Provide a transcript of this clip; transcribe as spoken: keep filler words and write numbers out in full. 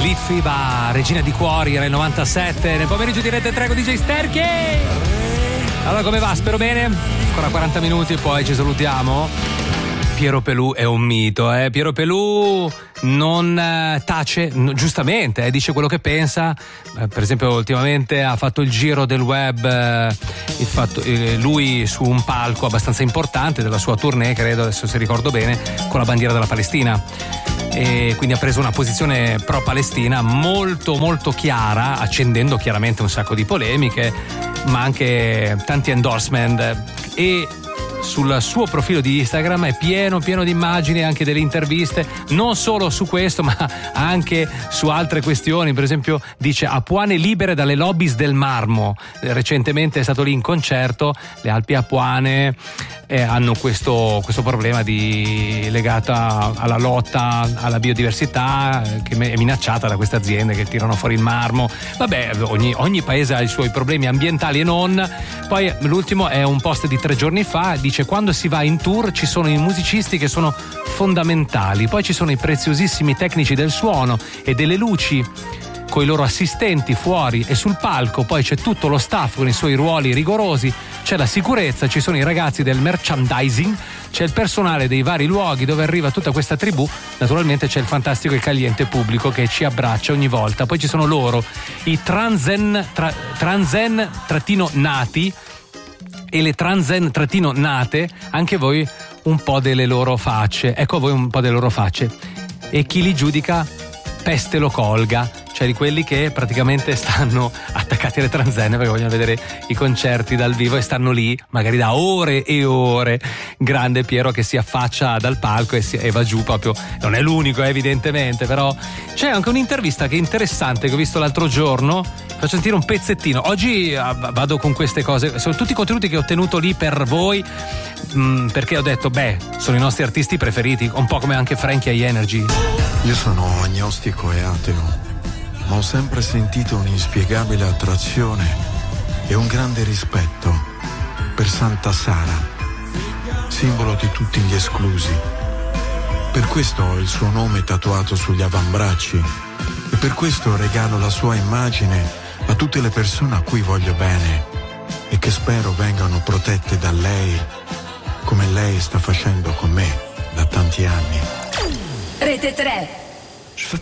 Litfiba, regina di cuori, era il novantasette, nel pomeriggio di Rete tre con D J Sterchi. Allora come va? Spero bene? Ancora quaranta minuti, poi ci salutiamo. Piero Pelù è un mito, eh? Piero Pelù non eh, tace, no, giustamente, eh, dice quello che pensa. Eh, per esempio, ultimamente ha fatto il giro del web, eh, il fatto, eh, lui su un palco abbastanza importante della sua tournée, credo, adesso se ricordo bene, con la bandiera della Palestina. E quindi ha preso una posizione pro-Palestina molto molto chiara, accendendo chiaramente un sacco di polemiche, ma anche tanti endorsement. E sul suo profilo di Instagram è pieno pieno di immagini, anche delle interviste, non solo su questo ma anche su altre questioni. Per esempio dice Apuane libere dalle lobbies del marmo. Recentemente è stato lì in concerto, le Alpi Apuane eh, hanno questo, questo problema di, legata alla lotta alla biodiversità, eh, che è minacciata da queste aziende che tirano fuori il marmo. Vabbè, ogni, ogni paese ha i suoi problemi ambientali e non. Poi l'ultimo è un post di tre giorni fa, dice quando si va in tour ci sono i musicisti che sono fondamentali, poi ci sono i preziosissimi tecnici del suono e delle luci con i loro assistenti fuori e sul palco, poi c'è tutto lo staff con i suoi ruoli rigorosi, c'è la sicurezza, ci sono i ragazzi del merchandising, c'è il personale dei vari luoghi dove arriva tutta questa tribù, naturalmente c'è il fantastico e caliente pubblico che ci abbraccia ogni volta, poi ci sono loro, i transen tra, transen trattino nati e le transen trattino nate, anche voi un po' delle loro facce, ecco a voi un po' delle loro facce, e chi li giudica peste lo colga, cioè di quelli che praticamente stanno attaccati alle transenne perché vogliono vedere i concerti dal vivo e stanno lì magari da ore e ore. Grande Piero che si affaccia dal palco e, si, e va giù proprio, non è l'unico evidentemente, però c'è anche un'intervista che è interessante che ho visto l'altro giorno, faccio sentire un pezzettino. Oggi ah, vado con queste cose, sono tutti i contenuti che ho tenuto lì per voi, mh, perché ho detto beh, sono i nostri artisti preferiti, un po' come anche Frankie ai Energy. Io sono agnostico e ateo, ma ho sempre sentito un'inspiegabile attrazione e un grande rispetto per Santa Sara, simbolo di tutti gli esclusi. Per questo ho il suo nome tatuato sugli avambracci e per questo regalo la sua immagine a tutte le persone a cui voglio bene e che spero vengano protette da lei, come lei sta facendo con me da tanti anni. Rete tre.